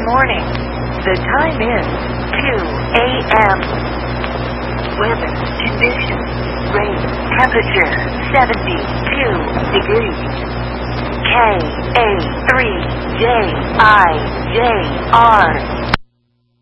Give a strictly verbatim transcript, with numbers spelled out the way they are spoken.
morning. The time is two a m Weather conditions. Rain. Temperature seventy-two degrees. K A three J I J R